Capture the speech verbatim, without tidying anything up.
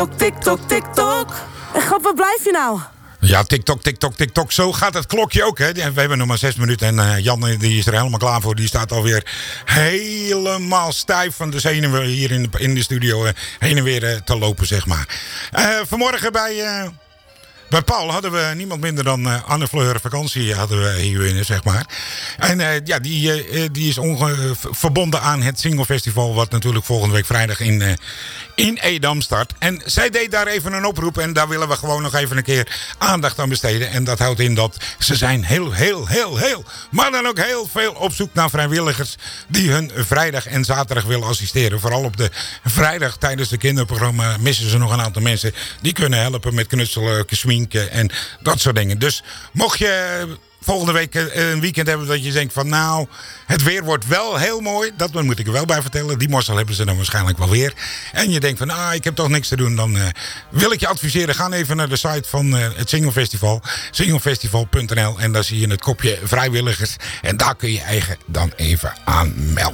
TikTok, TikTok. En grap, waar blijf je nou? Ja, TikTok, TikTok, TikTok. Zo gaat het klokje ook, hè. We hebben nog maar zes minuten en uh, Jan die is er helemaal klaar voor. Die staat alweer helemaal stijf van de zenuwen hier in de, in de studio uh, heen en weer uh, te lopen, zeg maar. Uh, vanmorgen bij... Uh, Bij Paul hadden we niemand minder dan uh, Anne Fleur vakantie hadden we hierin, zeg maar. En uh, ja, die, uh, die is onge- verbonden aan het Single Festival, wat natuurlijk volgende week vrijdag in, uh, in Edam start. En zij deed daar even een oproep en daar willen we gewoon nog even een keer aandacht aan besteden. En dat houdt in dat ze zijn heel, heel, heel, heel, maar dan ook heel veel op zoek naar vrijwilligers die hun vrijdag en zaterdag willen assisteren. Vooral op de vrijdag tijdens het kinderprogramma missen ze nog een aantal mensen die kunnen helpen met knutselen, swing en dat soort dingen. Dus mocht je volgende week een weekend hebben dat je denkt van nou, het weer wordt wel heel mooi. Dat moet ik er wel bij vertellen. Die morsel hebben ze dan waarschijnlijk wel weer. En je denkt van ah, ik heb toch niks te doen. Dan uh, wil ik je adviseren. Ga even naar de site van uh, het Single Festival. singlefestival punt n l en daar zie je het kopje vrijwilligers. En daar kun je eigen dan even aan melden.